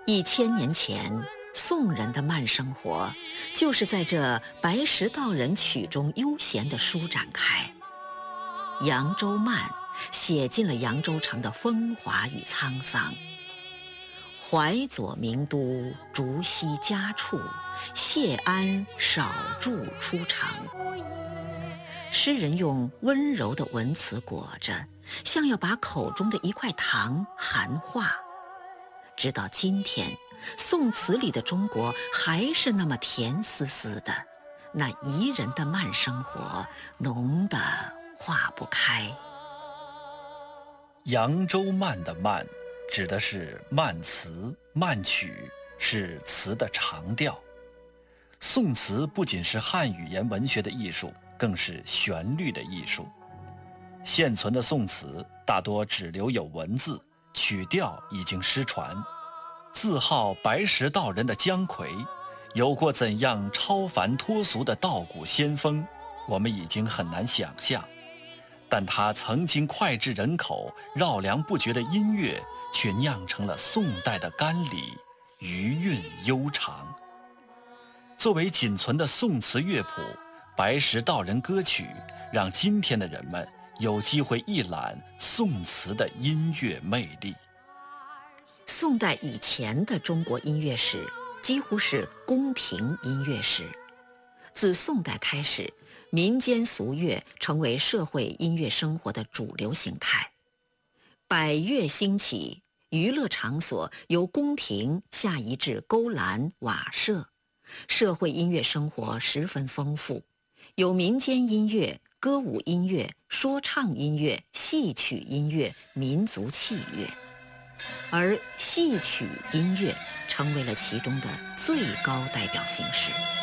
1000年前，宋人的慢生活就是在这白石道人曲中悠闲地舒展开。扬州慢写尽了扬州城的风华与沧桑。淮左名都，竹溪家处，谢安少住出城。诗人用温柔的文词裹着，像要把口中的一块糖含化。直到今天，宋词里的中国还是那么甜丝丝的，那宜人的慢生活浓得化不开。 扬州慢的慢指的是慢词慢曲，是词的长调。宋词不仅是汉语言文学的艺术，更是旋律的艺术。现存的宋词大多只留有文字，曲调已经失传。自号白石道人的姜夔，有过怎样超凡脱俗的道骨仙风，我们已经很难想象。但他曾经脍炙人口、绕梁不绝的音乐，却酿成了宋代的甘李，余韵悠长。作为仅存的宋词乐谱，白石道人歌曲让今天的人们有机会一览宋词的音乐魅力。 宋代以前的中国音乐史几乎是宫廷音乐史。自宋代开始，民间俗乐成为社会音乐生活的主流形态。百乐兴起，娱乐场所由宫廷下移至勾栏、瓦舍，社会音乐生活十分丰富，有民间音乐、歌舞音乐、说唱音乐、戏曲音乐、民族器乐。而戏曲音乐成为了其中的最高代表形式。